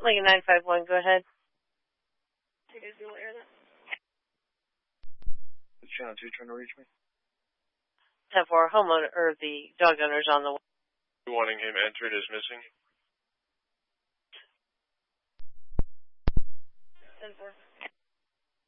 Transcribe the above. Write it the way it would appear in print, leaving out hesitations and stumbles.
Lincoln 951, go ahead. You guys will air that? Is Channel 2 trying to reach me? 10-4, homeowner, or the dog owner's on the way. You wanting him entered as missing? 10-4.